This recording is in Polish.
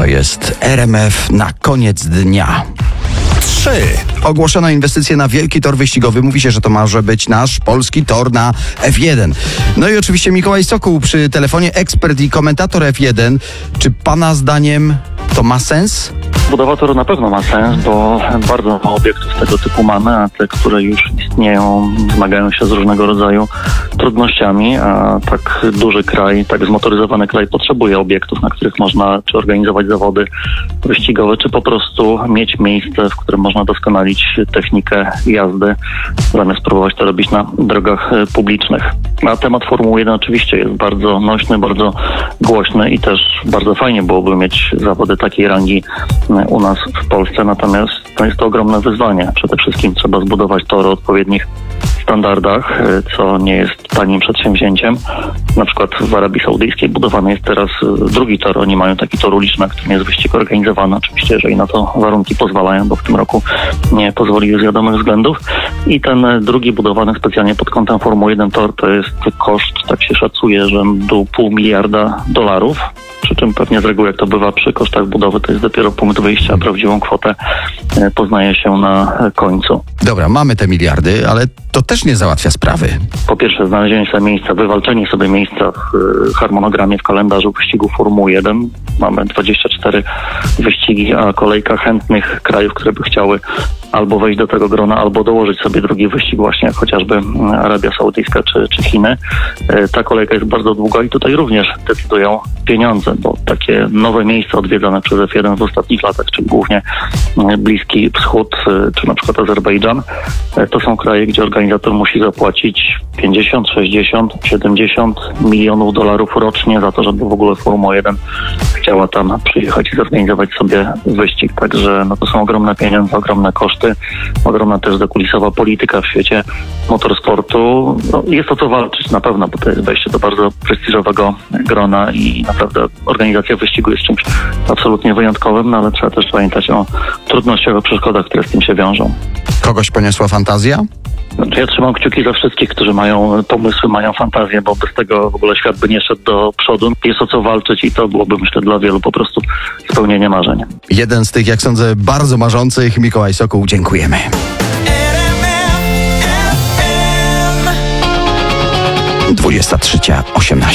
To jest RMF na koniec dnia. 3. Ogłoszono inwestycje na wielki tor wyścigowy. Mówi się, że to może być nasz polski tor na F1. No i oczywiście Mikołaj Sokół przy telefonie, ekspert i komentator F1. Czy pana zdaniem to ma sens? Budowa toru na pewno ma sens, bo bardzo mało obiektów tego typu mamy, a te, które już istnieją, zmagają się z różnego rodzaju trudnościami, a tak duży kraj, tak zmotoryzowany kraj potrzebuje obiektów, na których można czy organizować zawody wyścigowe, czy po prostu mieć miejsce, w którym można doskonalić technikę jazdy, zamiast próbować to robić na drogach publicznych. A temat Formuły 1 oczywiście jest bardzo nośny, bardzo głośny i też bardzo fajnie byłoby mieć zawody takiej rangi u nas w Polsce, natomiast to jest to ogromne wyzwanie. Przede wszystkim trzeba zbudować tory o odpowiednich standardach, co nie jest tanim przedsięwzięciem. Na przykład w Arabii Saudyjskiej budowany jest teraz drugi tor. Oni mają taki tor uliczny, na którym jest wyścig organizowany. Oczywiście, jeżeli na to warunki pozwalają, bo w tym roku nie pozwoliły z wiadomych względów. I ten drugi budowany specjalnie pod kątem Formuły 1 tor to jest koszt, tak się szacuje, rzędu $500 miliarda. Przy czym pewnie z reguły, jak to bywa przy kosztach budowy, to jest dopiero punkt wyjścia, a prawdziwą kwotę poznaje się na końcu. Dobra, mamy te miliardy, ale to też nie załatwia sprawy. Po pierwsze, znalezienie sobie miejsca, wywalczenie sobie miejsca w harmonogramie, w kalendarzu wyścigu Formuły 1. Mamy 24 wyścigi, a kolejka chętnych krajów, które by chciały albo wejść do tego grona, albo dołożyć sobie drugi wyścig, właśnie jak chociażby Arabia Saudyjska czy Chiny. Ta kolejka jest bardzo długa i tutaj również decydują pieniądze, bo takie nowe miejsca odwiedzane przez F1 w ostatnich latach, czyli głównie Bliski Wschód, czy na przykład Azerbejdżan, to są kraje, gdzie organizator musi zapłacić 50, 60, 70 milionów dolarów rocznie za to, żeby w ogóle Formuła 1 chciała tam przyjechać i zorganizować sobie wyścig. Także to są ogromne pieniądze, ogromne koszty, ogromna też zakulisowa polityka w świecie motorsportu. Jest o co walczyć na pewno, bo to jest wejście do bardzo prestiżowego grona i naprawdę organizacja wyścigu jest czymś absolutnie wyjątkowym, ale trzeba też pamiętać o trudnościach, o przeszkodach, które z tym się wiążą. Kogoś poniosła fantazja? Ja trzymam kciuki za wszystkich, którzy mają pomysły, mają fantazję, bo bez tego w ogóle świat by nie szedł do przodu. Jest o co walczyć i to byłoby, myślę, dla wielu po prostu spełnienie marzeń. Jeden z tych, jak sądzę, bardzo marzących, Mikołaj Sokół, dziękujemy. 23:18